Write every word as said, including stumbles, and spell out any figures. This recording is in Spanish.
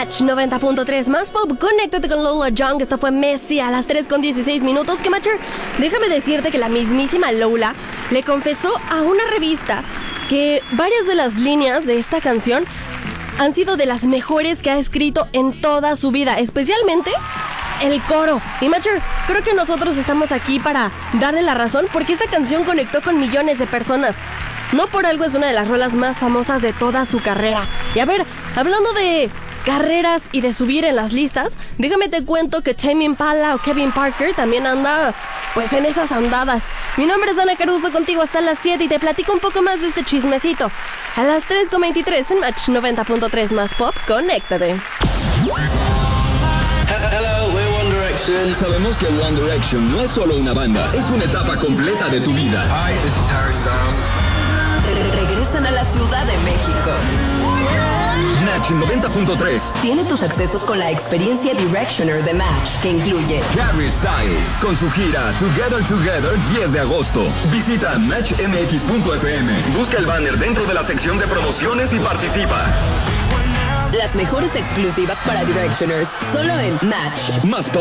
Match noventa punto tres más pop. Conéctate con Lola Young. Esto fue Messi a las tres con dieciséis minutos. Que Matcher, déjame decirte que la mismísima Lola le confesó a una revista que varias de las líneas de esta canción han sido de las mejores que ha escrito en toda su vida, especialmente el coro. Y Matcher, creo que nosotros estamos aquí para darle la razón, porque esta canción conectó con millones de personas. No por algo es una de las rolas más famosas de toda su carrera. Y a ver, hablando de carreras y de subir en las listas, déjame te cuento que Tame Impala o Kevin Parker también anda pues en esas andadas. Mi nombre es Dana Caruso, contigo hasta las siete y te platico un poco más de este chismecito. A las tres con veintitrés en Match noventa punto tres más pop, conéctate. Hello, we're One Direction. Sabemos que One Direction no es solo una banda, es una etapa completa de tu vida. Hi, this is Harry Styles. Regresan a la Ciudad de México. Match noventa punto tres Tiene tus accesos con la experiencia Directioner de Match, que incluye Harry Styles con su gira Together Together diez de agosto. Visita match m x punto f m. Busca el banner dentro de la sección de promociones y participa. las mejores exclusivas para Directioners, solo en Match. Más pop.